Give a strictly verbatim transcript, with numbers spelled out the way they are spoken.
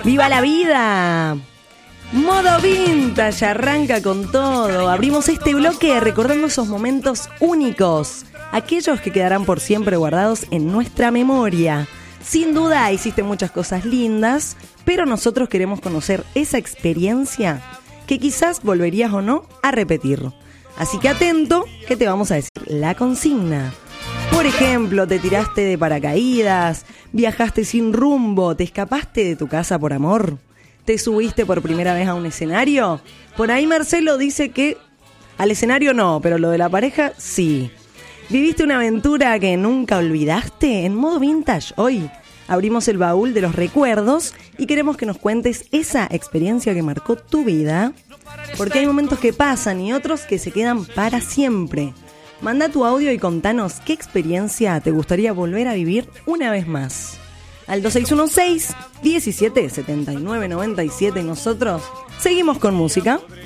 ¡Viva la vida! Modo Vintage arranca con todo. Abrimos este bloque recordando esos momentos únicos, aquellos que quedarán por siempre guardados en nuestra memoria. Sin duda hiciste muchas cosas lindas, pero nosotros queremos conocer esa experiencia que quizás volverías o no a repetir. Así que atento, que te vamos a decir la consigna. Por ejemplo, te tiraste de paracaídas, viajaste sin rumbo, te escapaste de tu casa por amor, te subiste por primera vez a un escenario. Por ahí Marcelo dice que al escenario no, pero lo de la pareja sí. ¿Viviste una aventura que nunca olvidaste? En Modo Vintage hoy abrimos el baúl de los recuerdos y queremos que nos cuentes esa experiencia que marcó tu vida, porque hay momentos que pasan y otros que se quedan para siempre. Manda tu audio y contanos qué experiencia te gustaría volver a vivir una vez más. Al dos seis uno seis, diecisiete, setenta y nueve, noventa y siete y nosotros seguimos con música.